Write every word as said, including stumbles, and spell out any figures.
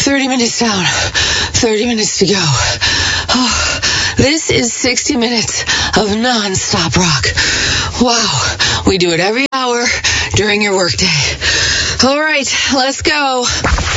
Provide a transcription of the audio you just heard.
thirty minutes down, thirty minutes to go. Oh, this is sixty minutes of non-stop rock. Wow, we do it every hour during your workday. All right, let's go.